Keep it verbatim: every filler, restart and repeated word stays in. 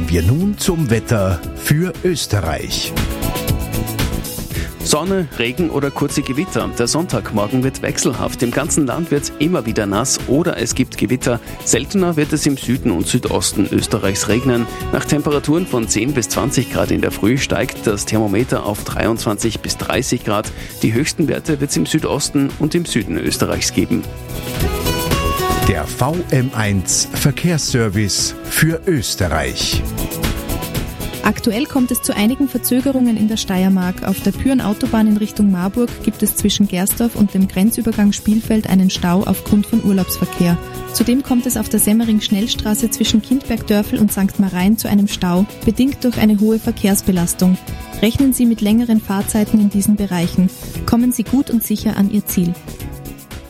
Kommen wir nun zum Wetter für Österreich. Sonne, Regen oder kurze Gewitter. Der Sonntagmorgen wird wechselhaft. Im ganzen Land wird es immer wieder nass oder es gibt Gewitter. Seltener wird es im Süden und Südosten Österreichs regnen. Nach Temperaturen von zehn bis zwanzig Grad in der Früh steigt das Thermometer auf dreiundzwanzig bis dreißig Grad. Die höchsten Werte wird es im Südosten und im Süden Österreichs geben. Der V M eins Verkehrsservice für Österreich. Aktuell kommt es zu einigen Verzögerungen in der Steiermark. Auf der Pyhrn-Autobahn in Richtung Marburg gibt es zwischen Gersdorf und dem Grenzübergang Spielfeld einen Stau aufgrund von Urlaubsverkehr. Zudem kommt es auf der Semmering-Schnellstraße zwischen Kindberg-Dörfel und Sankt Marein zu einem Stau, bedingt durch eine hohe Verkehrsbelastung. Rechnen Sie mit längeren Fahrzeiten in diesen Bereichen. Kommen Sie gut und sicher an Ihr Ziel.